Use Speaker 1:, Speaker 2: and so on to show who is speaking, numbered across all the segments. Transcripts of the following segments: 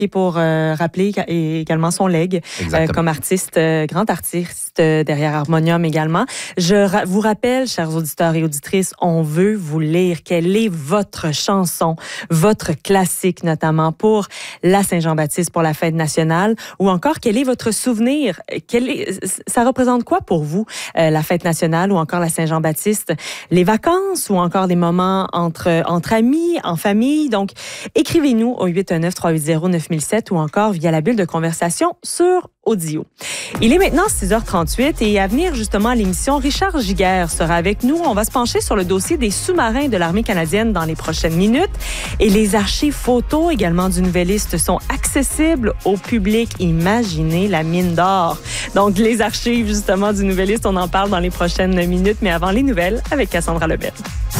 Speaker 1: et pour rappeler également son legs comme artiste, grand artiste derrière Harmonium également. Je vous rappelle, chers auditeurs et auditrices, on veut vous lire. Quelle est votre chanson, votre classique notamment pour la Saint-Jean-Baptiste, pour la fête nationale, ou encore quel est votre souvenir? Ça représente quoi pour vous, la fête nationale ou encore la Saint-Jean-Baptiste? Les vacances ou encore des moments entre amis, en famille? Donc, écrivez-nous au 819-380-9007 ou encore via la bulle de conversation sur Audio. Il est maintenant 6h38 et à venir justement à l'émission, Richard Giguère sera avec nous. On va se pencher sur le dossier des sous-marins de l'armée canadienne dans les prochaines minutes. Et les archives photos également du Nouvelliste sont accessibles au public. Imaginez la mine d'or. Donc, les archives justement du Nouvelliste, on en parle dans les prochaines minutes. Mais avant les nouvelles, avec Cassandra Lebel.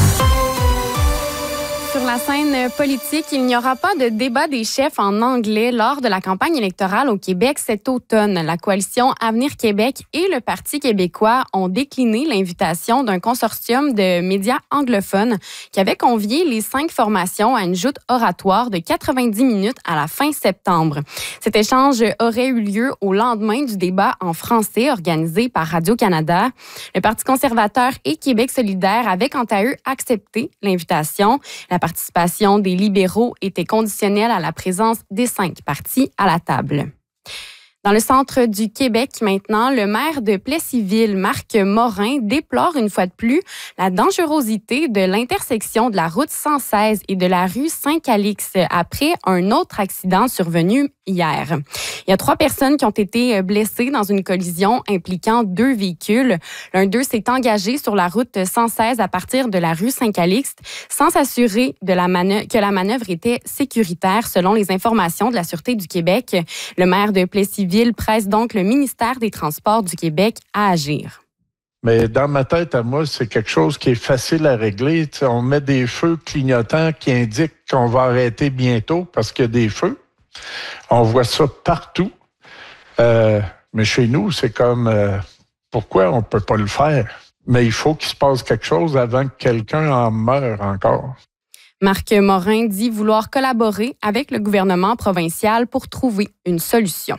Speaker 2: Sur la scène politique, il n'y aura pas de débat des chefs en anglais lors de la campagne électorale au Québec cet automne. La coalition Avenir Québec et le Parti québécois ont décliné l'invitation d'un consortium de médias anglophones qui avait convié les 5 formations à une joute oratoire de 90 minutes à la fin septembre. Cet échange aurait eu lieu au lendemain du débat en français organisé par Radio-Canada. Le Parti conservateur et Québec solidaire avaient quant à eux accepté l'invitation. La participation des libéraux était conditionnelle à la présence des 5 partis à la table. Dans le centre du Québec maintenant, le maire de Plessisville, Marc Morin, déplore une fois de plus la dangerosité de l'intersection de la route 116 et de la rue Saint-Calix après un autre accident survenu hier. Il y a 3 personnes qui ont été blessées dans une collision impliquant 2 véhicules. L'un d'eux s'est engagé sur la route 116 à partir de la rue Saint-Calixte sans s'assurer que la manœuvre était sécuritaire selon les informations de la Sûreté du Québec. Le maire de Plessisville presse donc le ministère des Transports du Québec à agir.
Speaker 3: Mais dans ma tête, à moi, c'est quelque chose qui est facile à régler. T'sais, on met des feux clignotants qui indiquent qu'on va arrêter bientôt parce qu'il y a des feux. On voit ça partout. Mais chez nous, c'est comme pourquoi on ne peut pas le faire? Mais il faut qu'il se passe quelque chose avant que quelqu'un en meure encore.
Speaker 2: Marc Morin dit vouloir collaborer avec le gouvernement provincial pour trouver une solution.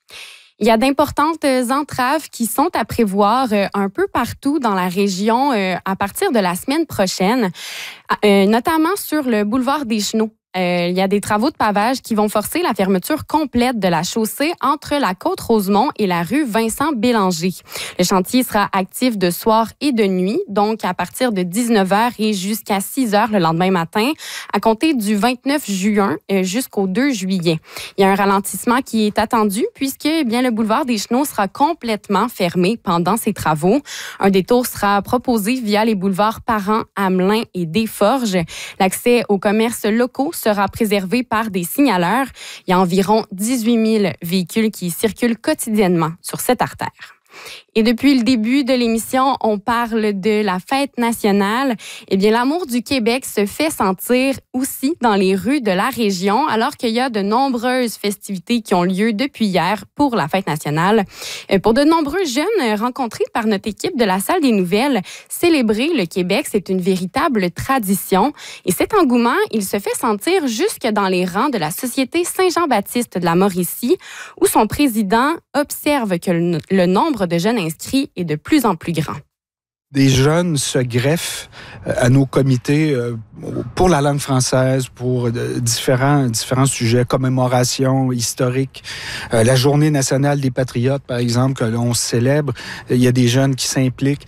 Speaker 2: Il y a d'importantes entraves qui sont à prévoir un peu partout dans la région à partir de la semaine prochaine, notamment sur le boulevard des Chenaux. Il y a des travaux de pavage qui vont forcer la fermeture complète de la chaussée entre la Côte-Rosemont et la rue Vincent-Bélanger. Le chantier sera actif de soir et de nuit, donc à partir de 19h et jusqu'à 6h le lendemain matin, à compter du 29 juin jusqu'au 2 juillet. Il y a un ralentissement qui est attendu puisque le boulevard des Chenaux sera complètement fermé pendant ces travaux. Un détour sera proposé via les boulevards Parent, Hamelin et Desforges. L'accès aux commerces locaux sera préservé par des signaleurs. Il y a environ 18 000 véhicules qui circulent quotidiennement sur cette artère. Et depuis le début de l'émission, on parle de la fête nationale. Eh bien, l'amour du Québec se fait sentir aussi dans les rues de la région, alors qu'il y a de nombreuses festivités qui ont lieu depuis hier pour la fête nationale. Pour de nombreux jeunes rencontrés par notre équipe de la Salle des Nouvelles, célébrer le Québec, c'est une véritable tradition. Et cet engouement, il se fait sentir jusque dans les rangs de la Société Saint-Jean-Baptiste de la Mauricie, où son président observe que le nombre de jeunes inscrits est de plus en plus grand.
Speaker 4: Des jeunes se greffent à nos comités pour la langue française, pour différents sujets, commémorations historiques. La Journée nationale des patriotes, par exemple, que l'on célèbre, il y a des jeunes qui s'impliquent.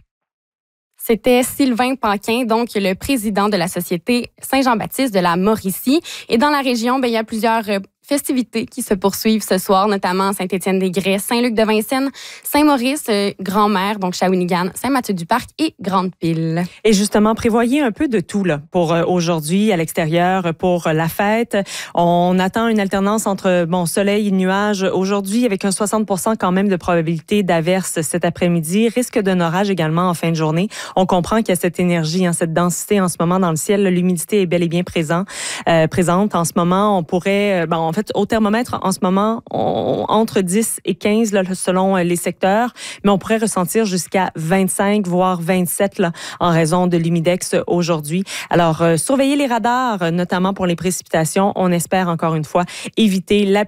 Speaker 2: C'était Sylvain Paquin, donc le président de la Société Saint-Jean-Baptiste de la Mauricie. Et dans la région, il y a plusieurs festivités qui se poursuivent ce soir, notamment Saint-Étienne-des-Grès, Saint-Luc-de-Vincennes, Saint-Maurice, Grand-Mère, donc Shawinigan, Saint-Mathieu-du-Parc et Grande-Pile.
Speaker 1: Et justement, prévoyez un peu de tout là pour aujourd'hui à l'extérieur, pour la fête. On attend une alternance entre soleil et nuages aujourd'hui avec un 60% quand même de probabilité d'averse cet après-midi. Risque d'un orage également en fin de journée. On comprend qu'il y a cette énergie, cette densité en ce moment dans le ciel. L'humidité est bel et bien présente en ce moment. On pourrait, en fait, au thermomètre, en ce moment, entre 10 et 15 là, selon les secteurs, mais on pourrait ressentir jusqu'à 25, voire 27 là, en raison de l'humidex aujourd'hui. Alors, surveillez les radars, notamment pour les précipitations. On espère encore une fois éviter la